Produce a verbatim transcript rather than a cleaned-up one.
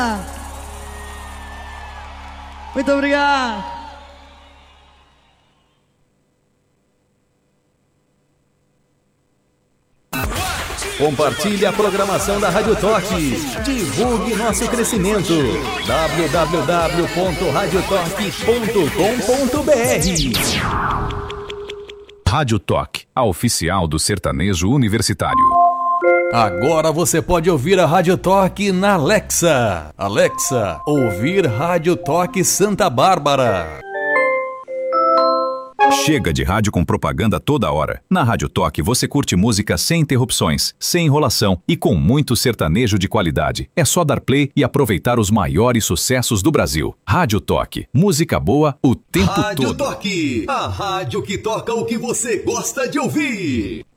Muito obrigado. Compartilhe a programação da Rádio Toque. Divulgue nosso crescimento. w w w ponto rádio toque ponto com ponto b r. Rádio Toque, a oficial do sertanejo universitário. Agora você pode ouvir a Rádio Toque na Alexa. Alexa, ouvir Rádio Toque Santa Bárbara. Chega de rádio com propaganda toda hora. Na Rádio Toque você curte música sem interrupções, sem enrolação e com muito sertanejo de qualidade. É só dar play e aproveitar os maiores sucessos do Brasil. Rádio Toque, música boa o tempo Rádio todo. Rádio Toque, a rádio que toca o que você gosta de ouvir.